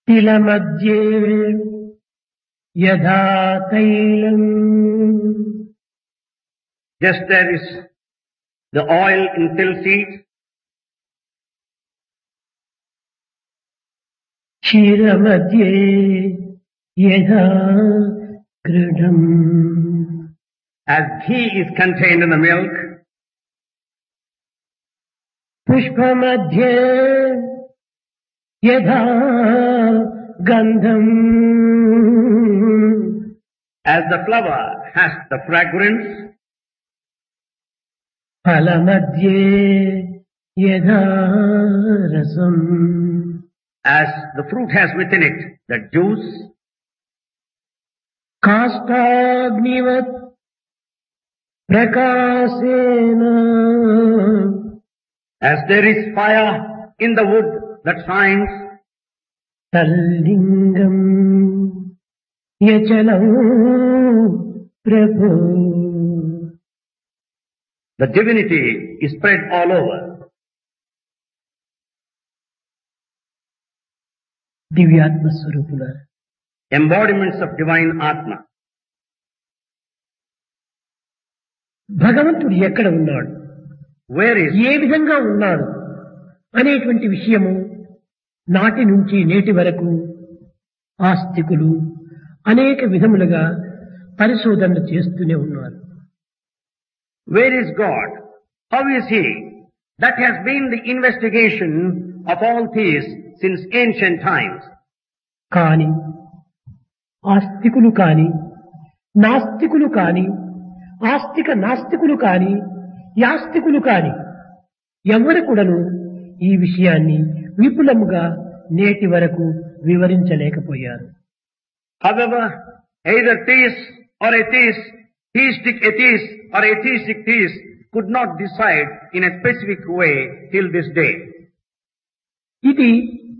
तिलमध्ये यथा तैलम्. Just there is the oil in till seeds, क्षीरमध्ये यथा घृतम्. as ghee is contained in the milk, पुष्पमध्ये यथा गन्धम्. as the flower has the fragrance, फलमध्ये यथा रसम्. as the fruit has within it the juice, काष्ठाग्निवत् प्रकाशेन. as there is fire in the wood that shines, तल्लिङ्गम् यचलम् प्रभो. the divinity is spread all over. దివ్యాత్మ స్వరూపుల Embodiments of divine Atma. భగవంతుడు ఎక్కడ ఉన్నాడు, Where is ఏ విధంగా ఉన్నాడు అనేటువంటి విషయము నాటి నుంచి నేటి వరకు ఆస్తికులు అనేక విధములుగా పరిశోధనలు చేస్తూనే ఉన్నారు. Where is God? How is He? That has been the investigation of all theists since ancient times. కాని ఆస్తికులు కాని నాస్తికులు కాని ఆస్తిక నాస్తికులు కాని యాస్తికులు కాని ఎవరు కూడాను ఈ విషయాన్ని విపులముగా నేటి వరకు వివరించలేకపోయారు. However, either theists or atheists, theistic atheists or atheistic theists could not decide in a specific way till this day. ఇది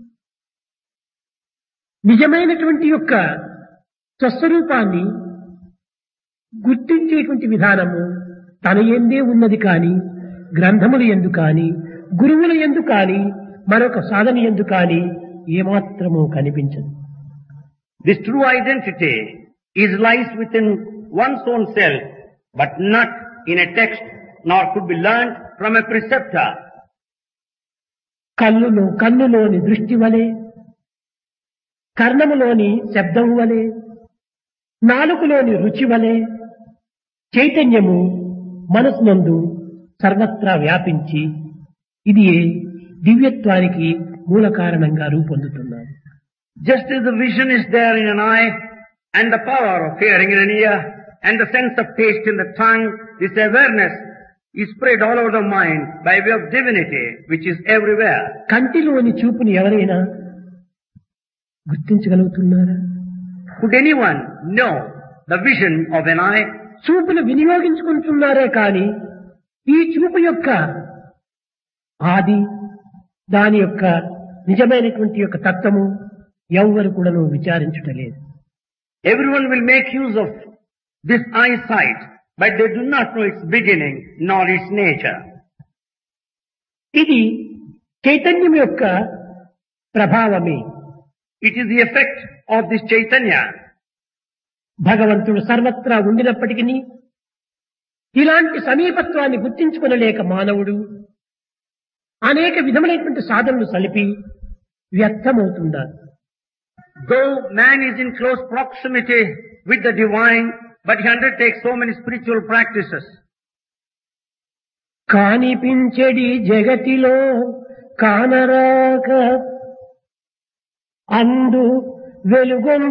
నిజమైనటువంటి యొక్క స్వస్వరూపాన్ని గుర్తించేటువంటి విధానము తన యందే ఉన్నది కాని గ్రంథముల యందు కాని గురువుల యందు కాని మరొక సాధన యందు కాని ఏమాత్రమూ కనిపించదు. This true identity lies within one's own self, but not in a text, nor could be learned from a preceptor. కన్నులోని దృష్టి వలె, కర్ణములోని శబ్దం వలె, నాలుకలోని రుచి వలె చైతన్యము మనసునందు సర్వత్రా వ్యాపించి ఇది దివ్యత్వానికి మూల కారణంగా రూపొందుతున్నారు. Just as the vision is there in an eye, and the power of hearing in an ear, and the sense of taste in the tongue, this awareness is spread all over the mind by way of divinity, which is everywhere. కంటిలోని చూపుని ఎవరైనా గుర్తించగలుగుతున్నారా? Could anyone know the vision of an eye? చూపును వినియోగించుకుంటున్నారే కాని ఈ చూపు యొక్క ఆది దాని యొక్క నిజమైనటువంటి యొక్క తత్వము ఎవ్వరు కూడాను విచారించుటలేదు. Everyone will make use of this eyesight, but they do not know its beginning nor its nature. ఇది చైతన్యం యొక్క ప్రభావమే. It is the effect of this Chaitanya. భగవంతుడు సర్వత్రా ఉండినప్పటికీ ఇలాంటి సమీపత్వాన్ని గుర్తించుకొనలేక మానవుడు అనేక విధములైనటువంటి సాధనలు సలిపి వ్యర్థమవుతున్నాడు. Though man is in close proximity with the divine, but he undertakes so many spiritual practices. కానిపించెడి జగతిలో కానరాక అందు వెలుగొందు